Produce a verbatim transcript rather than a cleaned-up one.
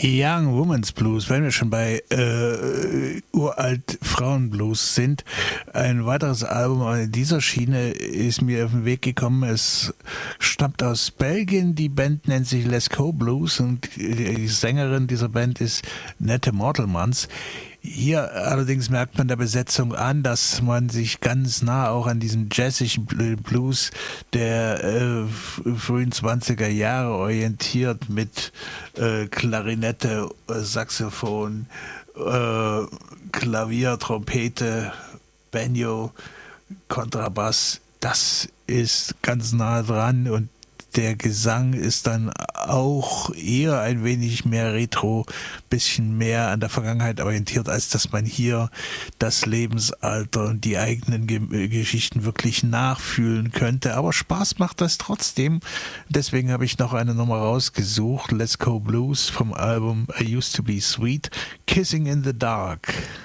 Young Woman's Blues, wenn wir schon bei äh, uralt Frauenblues sind. Ein weiteres Album in dieser Schiene ist mir auf den Weg gekommen. Es stammt aus Belgien. Die Band nennt sich Les Co Blues und die Sängerin dieser Band ist Nette Mortelmans. Hier allerdings merkt man der Besetzung an, dass man sich ganz nah auch an diesem jazzigen Blues der äh, frühen zwanziger Jahre orientiert mit äh, Klarinette, Saxophon, äh, Klavier, Trompete, Banjo, Kontrabass. Das ist ganz nah dran und der Gesang ist dann auch eher ein wenig mehr retro, bisschen mehr an der Vergangenheit orientiert, als dass man hier das Lebensalter und die eigenen Ge- Geschichten wirklich nachfühlen könnte. Aber Spaß macht das trotzdem. Deswegen habe ich noch eine Nummer rausgesucht. Let's Go Blues vom Album I Used to Be Sweet, Kissing in the Dark.